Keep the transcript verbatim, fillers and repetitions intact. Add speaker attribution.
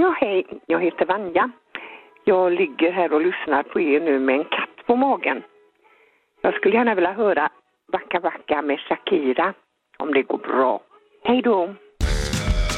Speaker 1: Ja, hej. Jag heter Vanja. Jag ligger här och lyssnar på er nu med en katt på magen. Jag skulle gärna vilja höra Waka Waka med Shakira, om det går bra. Hej då!